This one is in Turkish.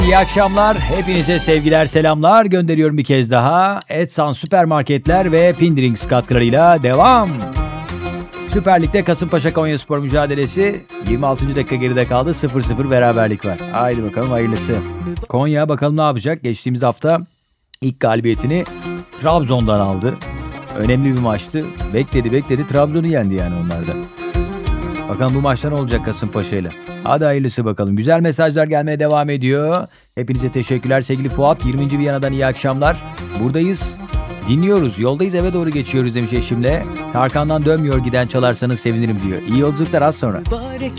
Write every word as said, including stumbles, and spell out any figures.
İyi akşamlar. Hepinize sevgiler, selamlar gönderiyorum bir kez daha. Edsan Süpermarketler ve Pindrings katkılarıyla devam. Süper Lig'de Kasımpaşa Konyaspor mücadelesi yirmi altıncı dakika geride kaldı. sıfır sıfır beraberlik var. Haydi bakalım hayırlısı. Konya bakalım ne yapacak? Geçtiğimiz hafta ilk galibiyetini Trabzon'dan aldı. Önemli bir maçtı. Bekledi bekledi Trabzon'u yendi yani onlar da. Bakalım bu maçta ne olacak Kasımpaşa'yla? Hadi hayırlısı bakalım. Güzel mesajlar gelmeye devam ediyor. Hepinize teşekkürler sevgili Fuat. yirminci Viyana'dan iyi akşamlar. Buradayız. Dinliyoruz. Yoldayız, eve doğru geçiyoruz demiş eşimle. Tarkan'dan dönmüyor giden çalarsanız sevinirim diyor. İyi yolculuklar az sonra. Mübarek